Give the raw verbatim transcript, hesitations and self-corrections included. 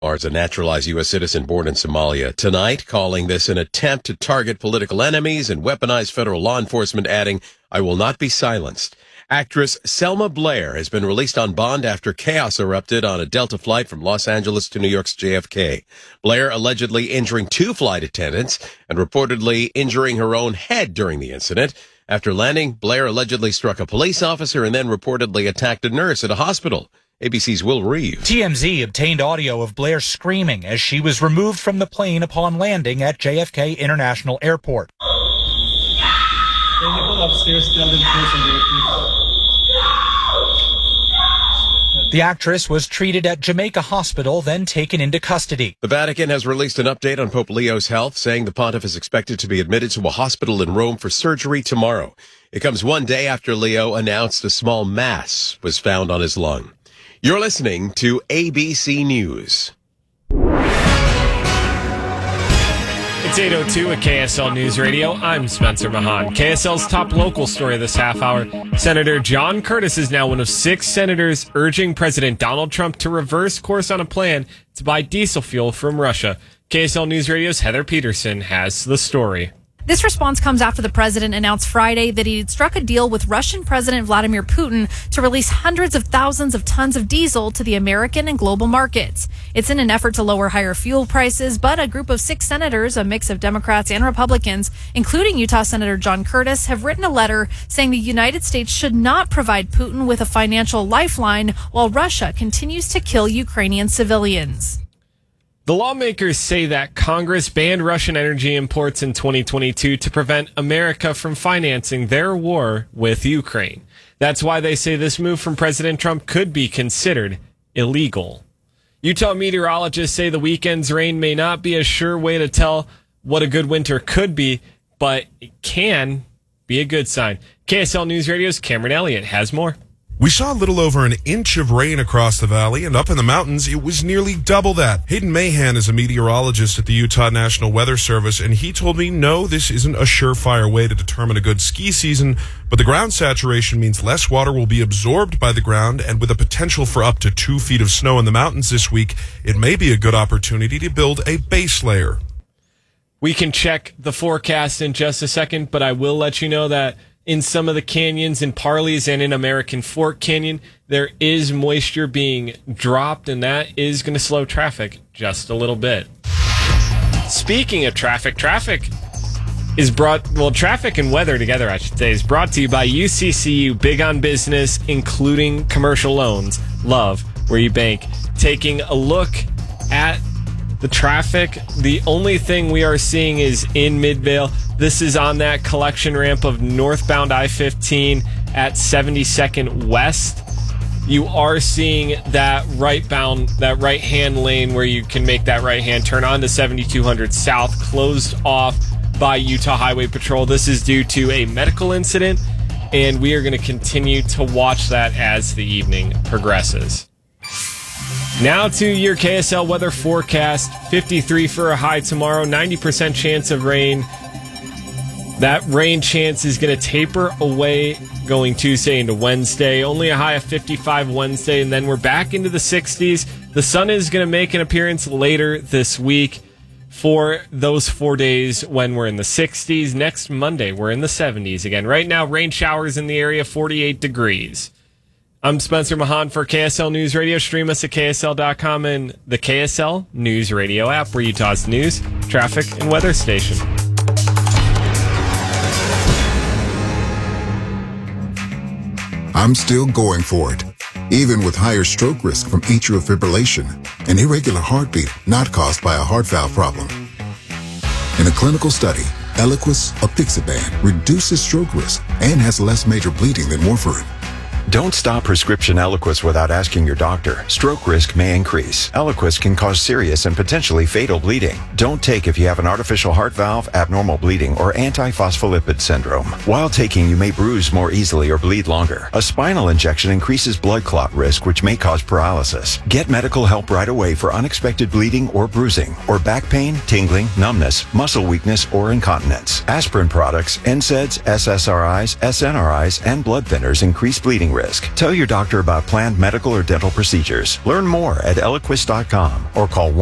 Is a naturalized U S citizen born in Somalia. Tonight, calling this an attempt to target political enemies and weaponize federal law enforcement, adding, "I will not be silenced." Actress Selma Blair has been released on bond after chaos erupted on a Delta flight from Los Angeles to New York's J F K. Blair allegedly injuring two flight attendants and reportedly injuring her own head during the incident. After landing, Blair allegedly struck a police officer and then reportedly attacked a nurse at a hospital. A B C's Will Reeve. T M Z obtained audio of Blair screaming as she was removed from the plane upon landing at J F K International Airport. Can you go upstairs, tell them to close the door, please? The actress was treated at Jamaica Hospital, then taken into custody. The Vatican has released an update on Pope Leo's health, saying the pontiff is expected to be admitted to a hospital in Rome for surgery tomorrow. It comes one day after Leo announced a small mass was found on his lung. You're listening to A B C News. It's eight oh two at K S L News Radio. I'm Spencer Mahan. K S L's top local story this half hour. Senator John Curtis is now one of six senators urging President Donald Trump to reverse course on a plan to buy diesel fuel from Russia. K S L News Radio's Heather Peterson has the story. This response comes after the president announced Friday that he struck a deal with Russian President Vladimir Putin to release hundreds of thousands of tons of diesel to the American and global markets. It's in an effort to lower higher fuel prices, but a group of six senators, a mix of Democrats and Republicans, including Utah Senator John Curtis, have written a letter saying the United States should not provide Putin with a financial lifeline while Russia continues to kill Ukrainian civilians. The lawmakers say that Congress banned Russian energy imports in twenty twenty-two to prevent America from financing their war with Ukraine. That's why they say this move from President Trump could be considered illegal. Utah meteorologists say the weekend's rain may not be a sure way to tell what a good winter could be, but it can be a good sign. K S L News Radio's Cameron Elliott has more. We saw a little over an inch of rain across the valley, and up in the mountains, it was nearly double that. Hayden Mahan is a meteorologist at the Utah National Weather Service, and he told me, no, this isn't a surefire way to determine a good ski season, but the ground saturation means less water will be absorbed by the ground, and with a potential for up to two feet of snow in the mountains this week, it may be a good opportunity to build a base layer. We can check the forecast in just a second, but I will let you know that in some of the canyons in Parley's and in American Fork Canyon, there is moisture being dropped, and that is going to slow traffic just a little bit. Speaking of traffic, traffic is brought, well, traffic and weather together, I should say, is brought to you by U C C U, big on business, including commercial loans. Love where you bank. Taking a look at the traffic, the only thing we are seeing is in Midvale. This is on that collection ramp of northbound I fifteen at seventy-second West. You are seeing that right-bound, that right-hand lane where you can make that right-hand turn onto seventy-two hundred South, closed off by Utah Highway Patrol. This is due to a medical incident, and we are going to continue to watch that as the evening progresses. Now to your K S L weather forecast. fifty-three for a high tomorrow, ninety percent chance of rain. That rain chance is going to taper away going Tuesday into Wednesday. Only a high of fifty-five Wednesday, and then we're back into the sixties. The sun is going to make an appearance later this week for those four days when we're in the sixties. Next Monday, we're in the seventies again. Right now, rain showers in the area, forty-eight degrees. I'm Spencer Mahan for K S L News Radio. Stream us at K S L dot com and the K S L News Radio app. We're Utah's news, traffic, and weather station. I'm still going for it, even with higher stroke risk from atrial fibrillation, an irregular heartbeat not caused by a heart valve problem. In a clinical study, Eliquis apixaban reduces stroke risk and has less major bleeding than warfarin. Don't stop prescription Eliquis without asking your doctor. Stroke risk may increase. Eliquis can cause serious and potentially fatal bleeding. Don't take if you have an artificial heart valve, abnormal bleeding, or antiphospholipid syndrome. While taking, you may bruise more easily or bleed longer. A spinal injection increases blood clot risk, which may cause paralysis. Get medical help right away for unexpected bleeding or bruising, or back pain, tingling, numbness, muscle weakness, or incontinence. Aspirin products, N SAIDs, S S R Is, S N R Is, and blood thinners increase bleeding bleeding risk. Tell your doctor about planned medical or dental procedures. Learn more at Eliquis dot com or call